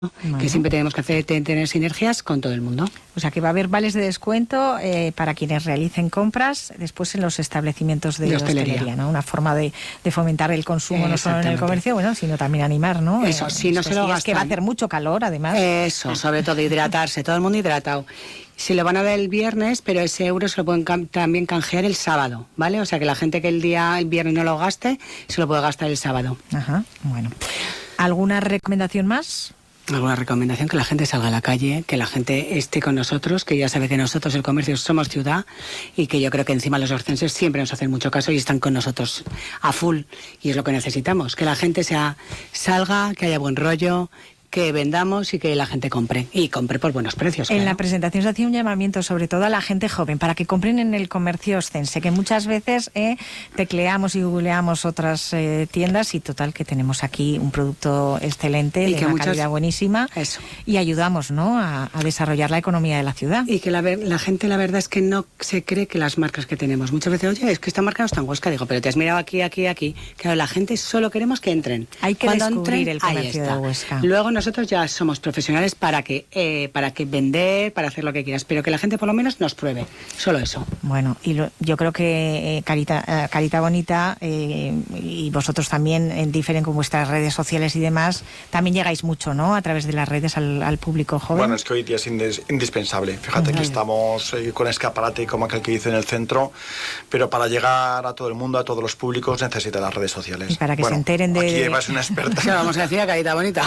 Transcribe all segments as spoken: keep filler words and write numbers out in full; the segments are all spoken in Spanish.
Bueno. Que siempre tenemos que hacer, tener sinergias con todo el mundo. O sea que va a haber vales de descuento eh, para quienes realicen compras después en los establecimientos de, de hostelería, hostelería, ¿no? Una forma de, de fomentar el consumo no solo en el comercio, bueno, sino también animar, ¿no? Eso, eh, si no se lo gastan. Es que va a hacer mucho calor, además. Eso, sobre todo hidratarse, todo el mundo hidratado. Se lo van a dar el viernes, pero ese euro se lo pueden cam- también canjear el sábado, ¿vale? O sea que la gente que el día el viernes no lo gaste, se lo puede gastar el sábado. Ajá, bueno. ¿Alguna recomendación más? Alguna recomendación, que la gente salga a la calle, que la gente esté con nosotros, que ya sabe que nosotros el comercio somos ciudad y que yo creo que encima los orcenses siempre nos hacen mucho caso y están con nosotros a full, y es lo que necesitamos, que la gente sea, salga, que haya buen rollo, que vendamos y que la gente compre, y compre por buenos precios. En claro. la presentación se hacía un llamamiento sobre todo a la gente joven para que compren en el comercio oscense, que muchas veces eh, tecleamos y googleamos otras eh, tiendas y total que tenemos aquí un producto excelente, y de que una muchas... calidad buenísima. Eso. Y ayudamos, ¿no?, a, a desarrollar la economía de la ciudad. Y que la, la gente la verdad es que no se cree que las marcas que tenemos, muchas veces, oye, es que esta marca no está en Huesca, digo, pero te has mirado aquí, aquí, aquí. Claro, la gente solo queremos que entren. Hay que Cuando descubrir entren, el comercio de Huesca. Luego nosotros ya somos profesionales para que eh, para que vender, para hacer lo que quieras, pero que la gente por lo menos nos pruebe, solo eso. Bueno, y lo, yo creo que eh, Carita, eh, Carita Bonita eh, y vosotros también en diferen con vuestras redes sociales y demás, también llegáis mucho, ¿no?, a través de las redes al, al público joven. Bueno, es que hoy día es indis, indispensable. Fíjate uh-huh. que estamos eh, con escaparate como aquel que dice en el centro, pero para llegar a todo el mundo, a todos los públicos, necesita las redes sociales. Y para que bueno, se enteren de... Aquí Eva es una experta. ¿Qué vamos a decir a Carita Bonita?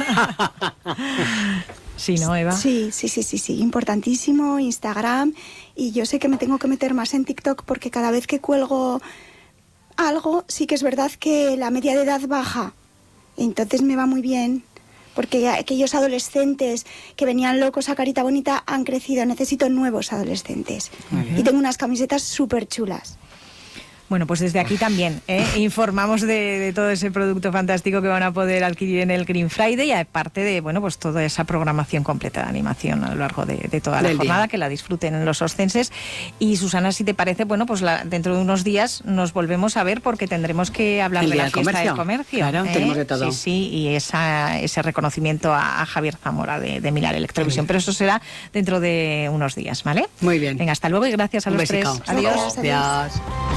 Sí, ¿no, Eva? Sí, sí, sí, sí, sí, importantísimo, Instagram, y yo sé que me tengo que meter más en TikTok porque cada vez que cuelgo algo, sí que es verdad que la media de edad baja, entonces me va muy bien, porque aquellos adolescentes que venían locos a Carita Bonita han crecido, necesito nuevos adolescentes, y tengo unas camisetas súper chulas. Bueno, pues desde aquí también ¿eh? informamos de, de todo ese producto fantástico que van a poder adquirir en el Green Friday, y aparte de, bueno, pues toda esa programación completa de animación a lo largo de, de toda la Del jornada, día. Que la disfruten los oscenses. Y Susana, si te parece, bueno, pues la, dentro de unos días nos volvemos a ver porque tendremos que hablar el de la del fiesta comercio. del comercio. Claro, ¿eh? tenemos de todo. Sí, sí, y esa, ese reconocimiento a, a Javier Zamora de, de Milar Electrovisión. Pero eso será dentro de unos días, ¿vale? Muy bien. Venga, hasta luego y gracias a Un los besico. tres. Adiós. Adiós. Adiós.